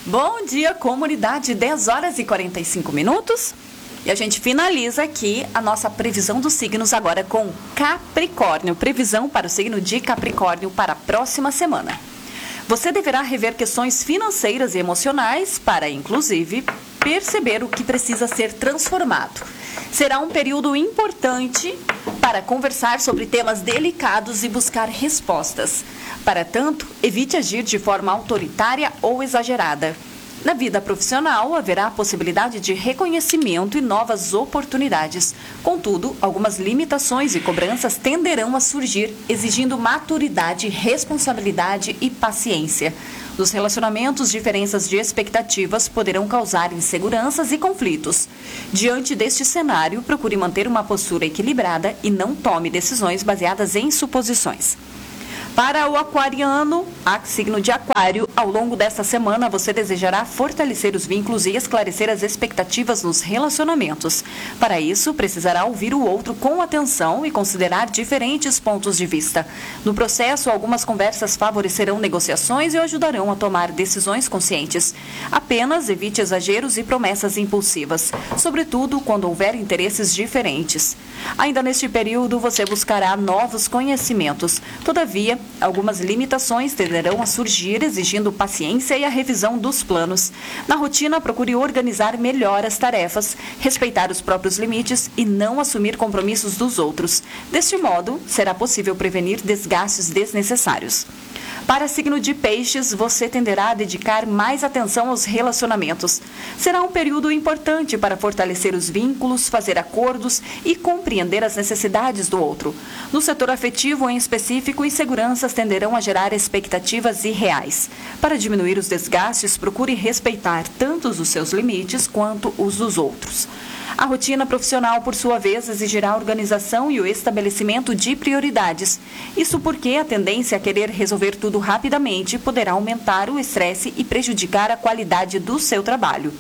Bom dia, comunidade, 10 horas e 45 minutos. E a gente finaliza aqui a nossa previsão dos signos agora com Capricórnio. Previsão para o signo de Capricórnio para a próxima semana. Você deverá rever questões financeiras e emocionais para, inclusive, perceber o que precisa ser transformado. Será um período importante para conversar sobre temas delicados e buscar respostas. Para tanto, evite agir de forma autoritária ou exagerada. Na vida profissional, haverá a possibilidade de reconhecimento e novas oportunidades. Contudo, algumas limitações e cobranças tenderão a surgir, exigindo maturidade, responsabilidade e paciência. Nos relacionamentos, diferenças de expectativas poderão causar inseguranças e conflitos. Diante deste cenário, procure manter uma postura equilibrada e não tome decisões baseadas em suposições. Para o aquariano, signo de aquário, ao longo desta semana você desejará fortalecer os vínculos e esclarecer as expectativas nos relacionamentos. Para isso, precisará ouvir o outro com atenção e considerar diferentes pontos de vista. No processo, algumas conversas favorecerão negociações e o ajudarão a tomar decisões conscientes. Apenas evite exageros e promessas impulsivas, sobretudo quando houver interesses diferentes. Ainda neste período, você buscará novos conhecimentos. Todavia, algumas limitações tenderão a surgir, exigindo paciência e a revisão dos planos. Na rotina, procure organizar melhor as tarefas, respeitar os próprios limites e não assumir compromissos dos outros. Deste modo, será possível prevenir desgastes desnecessários. Para signo de peixes, você tenderá a dedicar mais atenção aos relacionamentos. Será um período importante para fortalecer os vínculos, fazer acordos e compreender as necessidades do outro. No setor afetivo, em específico, inseguranças tenderão a gerar expectativas irreais. Para diminuir os desgastes, procure respeitar tanto os seus limites quanto os dos outros. A rotina profissional, por sua vez, exigirá a organização e o estabelecimento de prioridades. Isso porque a tendência a querer resolver tudo rapidamente poderá aumentar o estresse e prejudicar a qualidade do seu trabalho.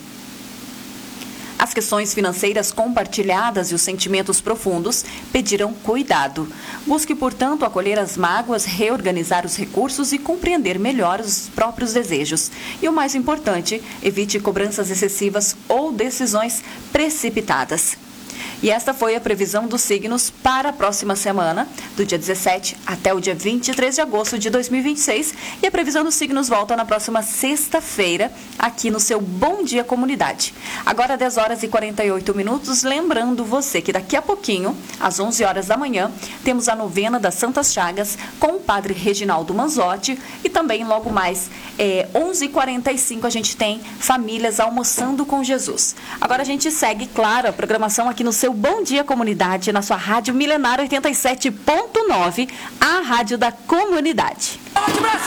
As questões financeiras compartilhadas e os sentimentos profundos pedirão cuidado. Busque, portanto, acolher as mágoas, reorganizar os recursos e compreender melhor os próprios desejos. E o mais importante, evite cobranças excessivas ou decisões precipitadas. E esta foi a previsão dos signos para a próxima semana, do dia 17 até o dia 23 de agosto de 2026. E a previsão dos signos volta na próxima sexta-feira, aqui no seu Bom Dia Comunidade. Agora, 10 horas e 48 minutos. Lembrando você que daqui a pouquinho, às 11 horas da manhã, temos a novena das Santas Chagas com o Padre Reginaldo Manzotti. E também, logo mais, 11h45, a gente tem Famílias Almoçando com Jesus. Agora a gente segue, claro, a programação aqui no seu Bom Dia Comunidade, na sua Rádio Milenar 87.9, a rádio da comunidade.